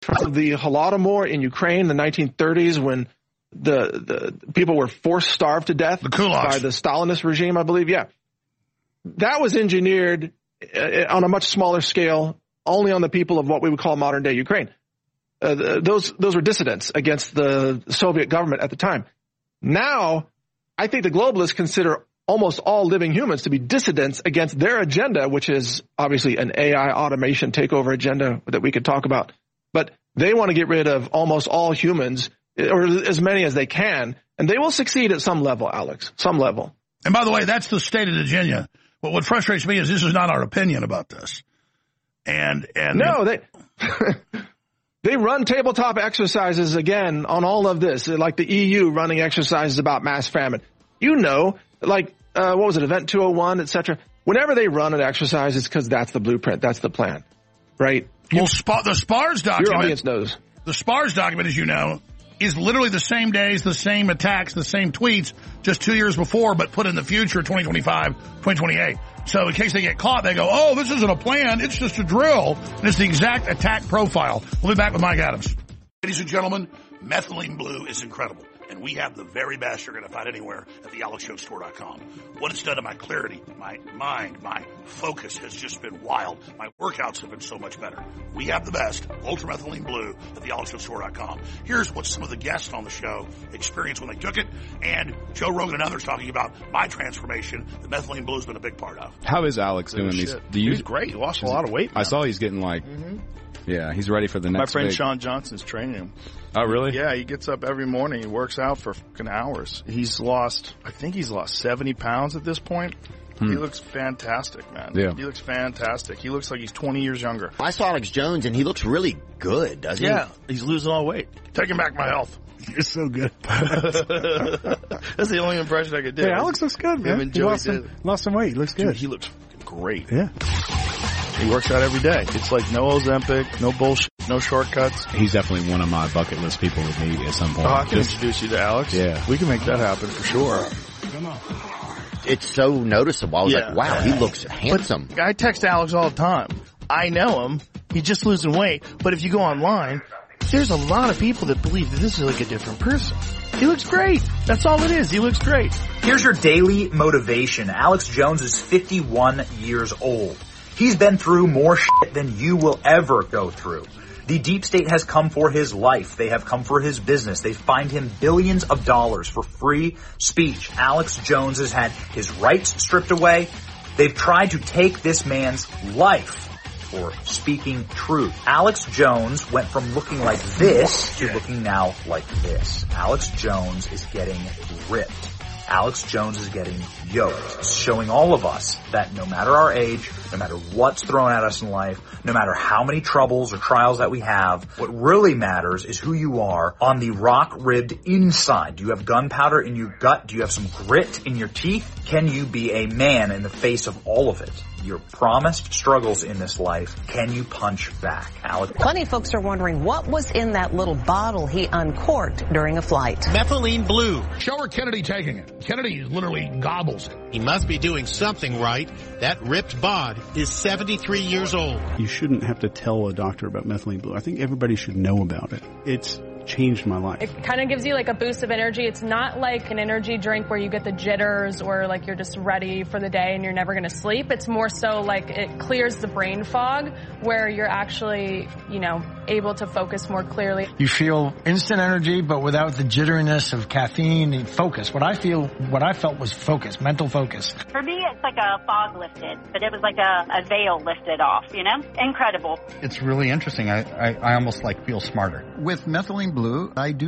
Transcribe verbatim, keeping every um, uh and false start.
The Holodomor in Ukraine in the nineteen thirties when the, the people were forced starved to death the by the Stalinist regime, I believe. Yeah. That was engineered on a much smaller scale, only on the people of what we would call modern day Ukraine. Uh, those, those were dissidents against the Soviet government at the time. Now, I think the globalists consider almost all living humans to be dissidents against their agenda, which is obviously an A I automation takeover agenda that we could talk about. But they want to get rid of almost all humans, or as many as they can, and they will succeed at some level, Alex, some level. And by the way, that's the state of Virginia. But what frustrates me is this is not our opinion about this. And and no, they they run tabletop exercises again on all of this, like the E U running exercises about mass famine. You know, like uh, what was it, Event two oh one, et cetera. Whenever they run an exercise, it's because that's the blueprint, that's the plan, right? Well, Sp- the SPARS document. Your audience knows. The SPARS document, as you know, is literally the same days, the same attacks, the same tweets, just two years before, but put in the future, twenty twenty-five, twenty twenty-eight. So in case they get caught, they go, oh, this isn't a plan, it's just a drill. And it's the exact attack profile. We'll be back with Mike Adams. Ladies and gentlemen, Methylene Blue is incredible. And we have the very best you're going to find anywhere at the alex jones store dot com. What it's done to my clarity, my mind, my focus has just been wild. My workouts have been so much better. We have the best, Ultra Methylene Blue, at the alex jones store dot com. Here's what some of the guests on the show experienced when they took it, and Joe Rogan and others talking about my transformation that Methylene Blue has been a big part of. How is Alex doing these? Do you, he's great. He lost a lot of weight, man. I saw he's getting like, mm-hmm. yeah, he's ready for the next My friend big. Sean Johnson's training him. Oh, really? Yeah, he gets up every morning. He works out for fucking hours. He's lost, I think he's lost seventy pounds at this point. Hmm. He looks fantastic, man. Yeah. He looks fantastic. He looks like he's twenty years younger. I saw Alex Jones, and he looks really good, doesn't yeah, he? Yeah, he's losing all weight. Taking back my health. You're so good. That's the only impression I could do. Hey, Alex looks good, man. He lost some, lost some weight. He looks good. Dude, he looks great. Yeah. He works out every day. It's like no Ozempic, no bullshit, no shortcuts. He's definitely one of my bucket list people to meet at some point. Oh, I can Just, introduce you to Alex. Yeah. We can make that happen for sure. Come on. It's so noticeable. I was yeah. like, wow, he looks handsome. But I text Alex all the time. I know him. He's just losing weight. But if you go online, there's a lot of people that believe that this is like a different person. He looks great. That's all it is. He looks great. Here's your daily motivation. Alex Jones is fifty-one years old. He's been through more shit than you will ever go through. The deep state has come for his life. They have come for his business. They fined him billions of dollars for free speech. Alex Jones has had his rights stripped away. They've tried to take this man's life for speaking truth. Alex Jones went from looking like this to looking now like this. Alex Jones is getting ripped. Alex Jones is getting yoked, showing all of us that no matter our age, no matter what's thrown at us in life, no matter how many troubles or trials that we have, what really matters is who you are on the rock-ribbed inside. Do you have gunpowder in your gut? Do you have some grit in your teeth? Can you be a man in the face of all of it? Your promised struggles in this life, can you punch back? Alex? Plenty of folks are wondering what was in that little bottle he uncorked during a flight. Methylene Blue. Show her Kennedy taking it. Kennedy literally gobbles it. He must be doing something right. That ripped bod is seventy-three years old. You shouldn't have to tell a doctor about methylene blue. I think everybody should know about it. It's changed my life. It kind of gives you like a boost of energy. It's not like an energy drink where you get the jitters or like you're just ready for the day and you're never going to sleep. It's more so like it clears the brain fog where you're actually, you know, able to focus more clearly. You feel instant energy, but without the jitteriness of caffeine and focus. What I feel, what I felt was focus, mental focus. For me, it's like a fog lifted, but it was like a, a veil lifted off, you know? Incredible. It's really interesting. I, I, I almost like feel smarter. With Methylene Blue, I do